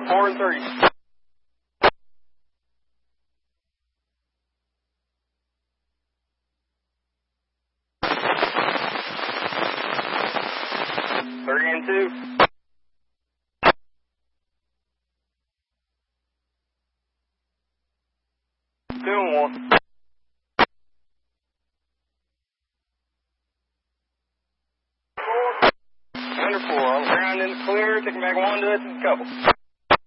4 and 3. Three and 2. 2 and 1. Under 4. On the ground in the clear. Taking back 1 to it. Couple.